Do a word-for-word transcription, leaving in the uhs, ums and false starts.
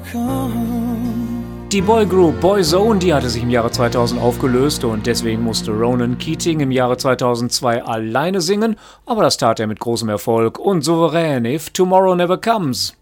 Die Boygroup Boyzone, die hatte sich im Jahre zweitausend aufgelöst und deswegen musste Ronan Keating im Jahre zweitausendzwei alleine singen, aber das tat er mit großem Erfolg und souverän, If Tomorrow Never Comes.